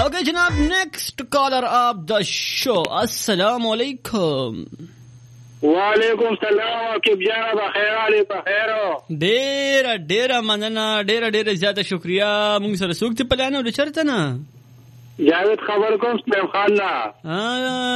Okay جناب, next caller of the show. السلام عليكم. وعلیکم السلام. کیف جانا بخیر علی بخیر. ډیر مننه, ډیر زیاته شکریا. موږ سره څوک ته پلان او چرته نه جاوید خبر کوم سلیم خان نه.